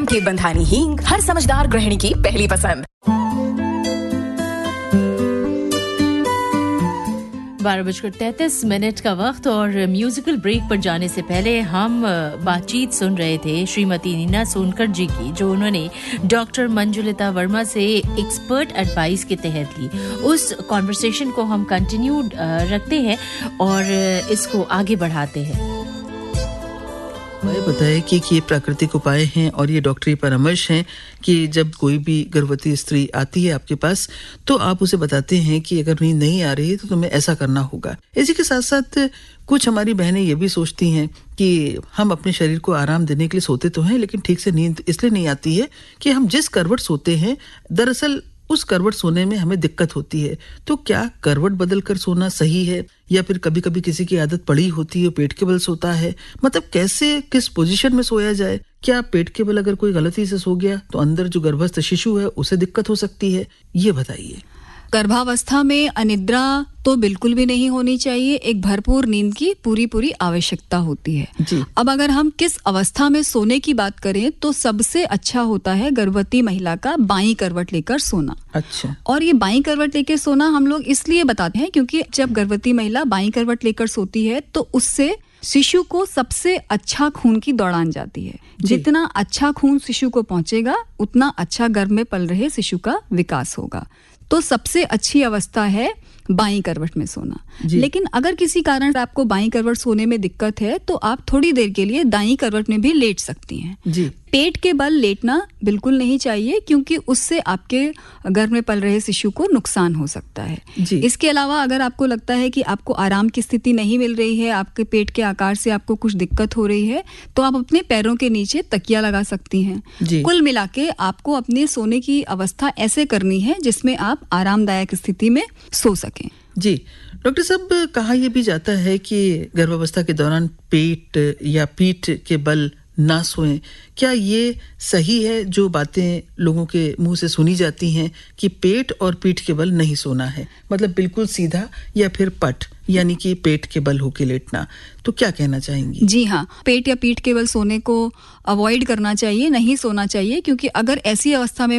के बंधानी हींग, हर समझदार गृहिणी की पहली पसंद। 12:33 का वक्त और म्यूजिकल ब्रेक पर जाने से पहले हम बातचीत सुन रहे थे श्रीमती नीना सोनकर जी की, जो उन्होंने डॉक्टर मंजुलिता वर्मा से एक्सपर्ट एडवाइस के तहत ली। उस कॉन्वर्सेशन को हम कंटिन्यू रखते हैं और इसको आगे बढ़ाते हैं। बताए कि ये प्राकृतिक उपाय हैं और ये डॉक्टरी परामर्श हैं कि जब कोई भी गर्भवती स्त्री आती है आपके पास तो आप उसे बताते हैं कि अगर नींद नहीं आ रही है तो तुम्हें ऐसा करना होगा। इसी के साथ साथ कुछ हमारी बहनें ये भी सोचती हैं कि हम अपने शरीर को आराम देने के लिए सोते तो हैं, लेकिन ठीक से नींद इसलिए नहीं आती है कि हम जिस करवट सोते हैं दरअसल उस करवट सोने में हमें दिक्कत होती है। तो क्या करवट बदल कर सोना सही है, या फिर कभी कभी किसी की आदत पड़ी होती है पेट के बल सोता है, मतलब कैसे किस पोजीशन में सोया जाए? क्या पेट के बल अगर कोई गलती से सो गया तो अंदर जो गर्भस्थ शिशु है उसे दिक्कत हो सकती है? ये बताइए। गर्भावस्था में अनिद्रा तो बिल्कुल भी नहीं होनी चाहिए। एक भरपूर नींद की पूरी आवश्यकता होती है जी। अब अगर हम किस अवस्था में सोने की बात करें तो सबसे अच्छा होता है गर्भवती महिला का बाईं करवट लेकर सोना। अच्छा। और ये बाईं करवट लेकर सोना हम लोग इसलिए बताते हैं क्योंकि जब गर्भवती महिला बाईं करवट लेकर सोती है तो उससे शिशु को सबसे अच्छा खून की दौड़ान जाती है। जितना अच्छा खून शिशु को पहुंचेगा उतना अच्छा गर्भ में पल रहे शिशु का विकास होगा। तो सबसे अच्छी अवस्था है बाईं करवट में सोना। लेकिन अगर किसी कारण आपको बाईं करवट सोने में दिक्कत है तो आप थोड़ी देर के लिए दाईं करवट में भी लेट सकती हैं जी। पेट के बल लेटना बिल्कुल नहीं चाहिए क्योंकि उससे आपके गर्भ में पल रहे शिशु को नुकसान हो सकता है जी। इसके अलावा अगर आपको लगता है कि आपको आराम की स्थिति नहीं मिल रही है, आपके पेट के आकार से आपको कुछ दिक्कत हो रही है, तो आप अपने पैरों के नीचे तकिया लगा सकती हैं। कुल मिला के आपको अपने सोने की अवस्था ऐसे करनी है जिसमें आप आरामदायक स्थिति में सो सकें। जी डॉक्टर साहब, कहा यह भी जाता है कि गर्भावस्था के दौरान पेट या पीठ के बल ना सोएं। क्या ये सही है जो बातें लोगों के मुंह से सुनी जाती हैं कि पेट और पीठ के बल नहीं सोना है, मतलब बिल्कुल सीधा या फिर पट यानी कि पेट के बल होके लेटना, तो क्या कहना चाहेंगी? जी हाँ, पेट या पीठ के बल सोने को अवॉइड करना चाहिए, नहीं सोना चाहिए, क्योंकि अगर ऐसी अवस्था में